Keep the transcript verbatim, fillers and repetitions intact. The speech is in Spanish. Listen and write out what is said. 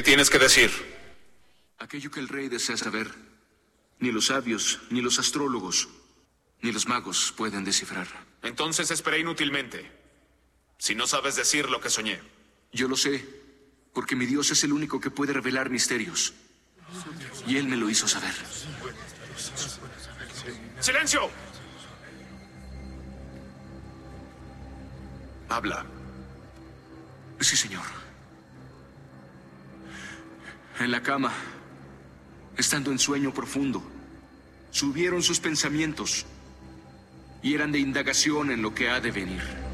tienes que decir? Aquello que el rey desea saber. Ni los sabios, ni los astrólogos, ni los magos pueden descifrar. Entonces esperé inútilmente. Si no sabes decir lo que soñé. Yo lo sé, porque mi Dios es el único que puede revelar misterios. Y él me lo hizo saber. ¡Silencio! Habla. Sí, señor. En la cama, estando en sueño profundo, subieron sus pensamientos y eran de indagación en lo que ha de venir.